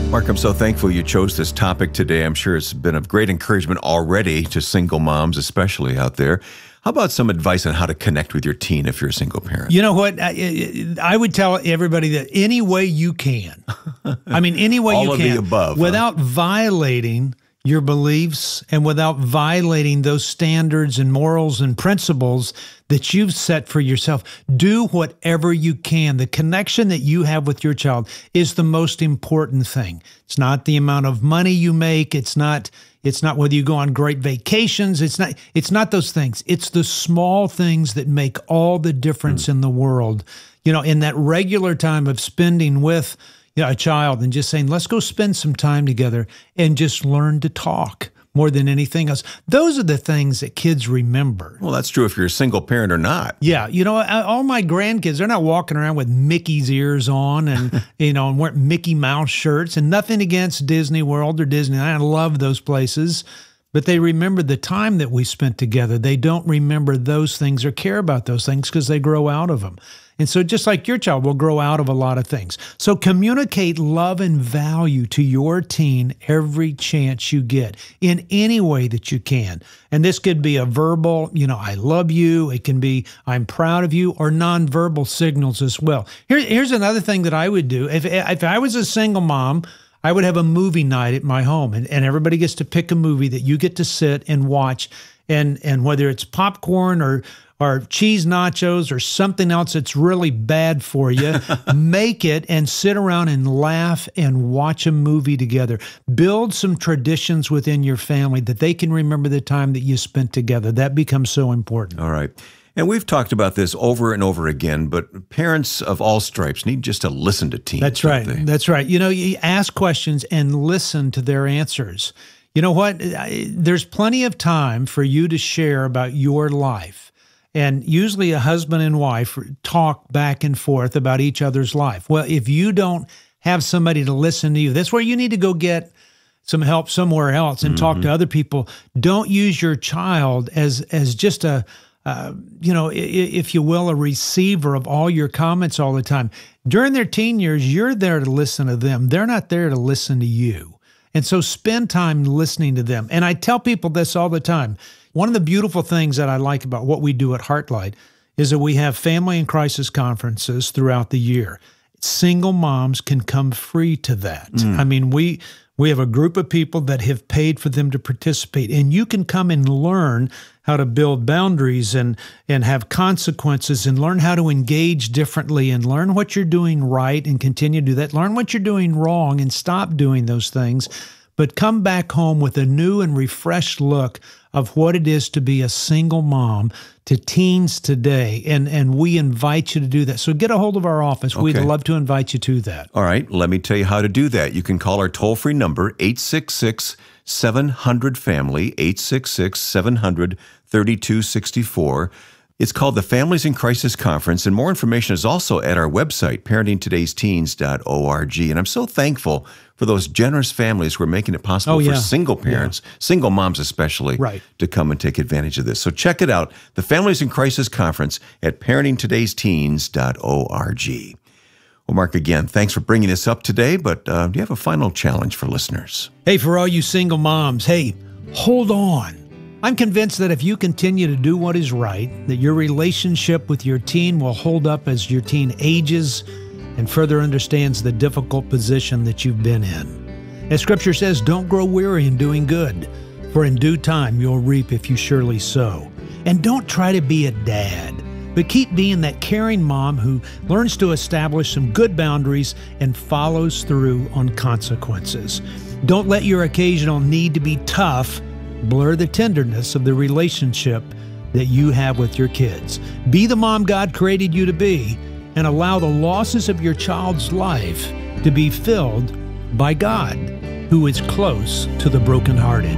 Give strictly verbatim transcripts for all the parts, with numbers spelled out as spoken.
Mark, I'm so thankful you chose this topic today. I'm sure it's been of great encouragement already to single moms, especially out there. How about some advice on how to connect with your teen if you're a single parent? You know what? I, I would tell everybody that any way you can. I mean, any way All you of can. the above, without huh? violating your beliefs and without violating those standards and morals and principles that you've set for yourself. Do whatever you can. The connection that you have with your child is the most important thing. It's not the amount of money you make. It's not It's not whether you go on great vacations. It's not It's not those things. It's the small things that make all the difference mm. in the world. You know, in that regular time of spending with you know, a child and just saying, let's go spend some time together and just learn to talk more than anything else. Those are the things that kids remember. Well, that's true if you're a single parent or not. Yeah. You know, all my grandkids, they're not walking around with Mickey's ears on and, you know, and wearing Mickey Mouse shirts, and nothing against Disney World or Disney. I love those places, but they remember the time that we spent together. They don't remember those things or care about those things because they grow out of them. And so just like your child will grow out of a lot of things. So communicate love and value to your teen every chance you get in any way that you can. And this could be a verbal, you know, I love you. It can be, I'm proud of you, or nonverbal signals as well. Here, here's another thing that I would do. If, if I was a single mom, I would have a movie night at my home, and, and everybody gets to pick a movie that you get to sit and watch. And, and whether it's popcorn or or cheese nachos or something else that's really bad for you, make it and sit around and laugh and watch a movie together. Build some traditions within your family that they can remember the time that you spent together. That becomes so important. All right. And we've talked about this over and over again, but parents of all stripes need just to listen to teens. That's right. They? That's right. You know, you ask questions and listen to their answers. You know what? There's plenty of time for you to share about your life. And usually a husband and wife talk back and forth about each other's life. Well, if you don't have somebody to listen to you, that's where you need to go get some help somewhere else and mm-hmm. talk to other people. Don't use your child as as just a, uh, you know, if you will, a receiver of all your comments all the time. During their teen years, you're there to listen to them. They're not there to listen to you. And so spend time listening to them. And I tell people this all the time. One of the beautiful things that I like about what we do at Heartlight is that we have family and crisis conferences throughout the year. Single moms can come free to that. Mm. I mean, we we have a group of people that have paid for them to participate, and you can come and learn how to build boundaries and, and have consequences and learn how to engage differently and learn what you're doing right and continue to do that. Learn what you're doing wrong and stop doing those things. But come back home with a new and refreshed look of what it is to be a single mom to teens today. And, and we invite you to do that. So get a hold of our office. Okay. We'd love to invite you to that. All right. Let me tell you how to do that. You can call our toll-free number, eight six six, seven hundred, family, eight six six, seven hundred, thirty-two sixty-four. It's called the Families in Crisis Conference, and more information is also at our website, parenting todays teens dot org. And I'm so thankful for those generous families who are making it possible oh, yeah. for single parents, yeah. single moms especially, right. to come and take advantage of this. So check it out, the Families in Crisis Conference at parenting todays teens dot org. Well, Mark, again, thanks for bringing this up today, but uh, do you have a final challenge for listeners? Hey, for all you single moms, hey, hold on. I'm convinced that if you continue to do what is right, that your relationship with your teen will hold up as your teen ages and further understands the difficult position that you've been in. As Scripture says, don't grow weary in doing good, for in due time you'll reap if you surely sow. And don't try to be a dad, but keep being that caring mom who learns to establish some good boundaries and follows through on consequences. Don't let your occasional need to be tough blur the tenderness of the relationship that you have with your kids. Be the mom God created you to be, and allow the losses of your child's life to be filled by God, who is close to the brokenhearted.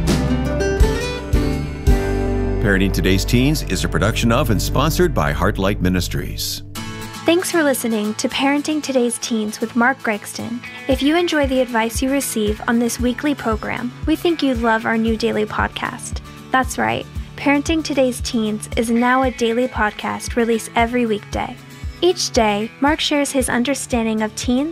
Parenting Today's Teens is a production of and sponsored by Heartlight Ministries. Thanks for listening to Parenting Today's Teens with Mark Gregston. If you enjoy the advice you receive on this weekly program, we think you'd love our new daily podcast. That's right, Parenting Today's Teens is now a daily podcast released every weekday. Each day, Mark shares his understanding of teens